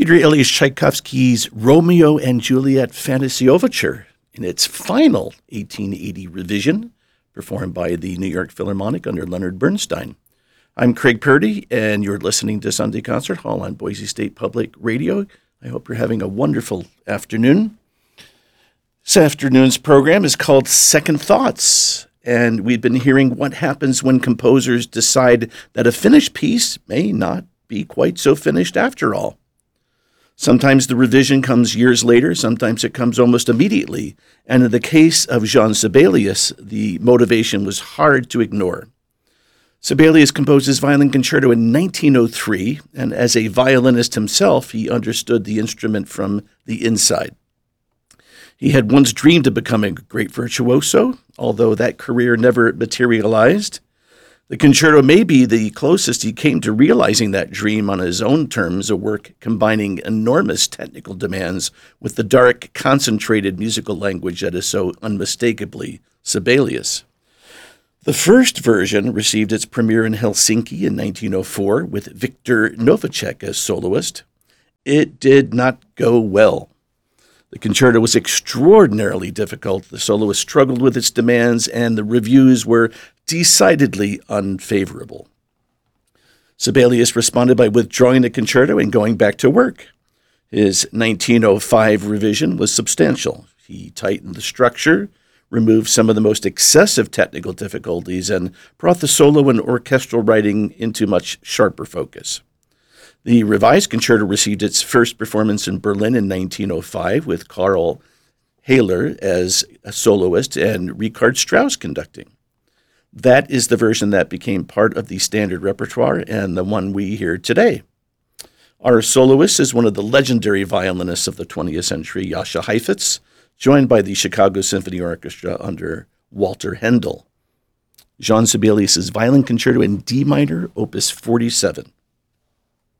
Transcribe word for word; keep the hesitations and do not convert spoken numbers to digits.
Peter Ilyich Tchaikovsky's Romeo and Juliet Fantasy Overture in its final eighteen eighty revision, performed by the New York Philharmonic under Leonard Bernstein. I'm Craig Purdy, and you're listening to Sunday Concert Hall on Boise State Public Radio. I hope you're having a wonderful afternoon. This afternoon's program is called Second Thoughts, and we've been hearing what happens when composers decide that a finished piece may not be quite so finished after all. Sometimes the revision comes years later, sometimes it comes almost immediately, and in the case of Jean Sibelius, the motivation was hard to ignore. Sibelius composed his violin concerto in nineteen oh three, and as a violinist himself, he understood the instrument from the inside. He had once dreamed of becoming a great virtuoso, although that career never materialized. The concerto may be the closest he came to realizing that dream on his own terms, a work combining enormous technical demands with the dark, concentrated musical language that is so unmistakably Sibelius. The first version received its premiere in Helsinki in nineteen oh four with Viktor Novacek as soloist. It did not go well. The concerto was extraordinarily difficult. The soloist struggled with its demands, and the reviews were decidedly unfavorable. Sibelius responded by withdrawing the concerto and going back to work. His nineteen oh five revision was substantial. He tightened the structure, removed some of the most excessive technical difficulties, and brought the solo and orchestral writing into much sharper focus. The revised concerto received its first performance in Berlin in nineteen oh five with Karl Haller as a soloist and Richard Strauss conducting. That is the version that became part of the standard repertoire and the one we hear today. Our soloist is one of the legendary violinists of the twentieth century, Jascha Heifetz, joined by the Chicago Symphony Orchestra under Walter Handel. Jean Sibelius' Violin Concerto in D minor, Opus forty-seven.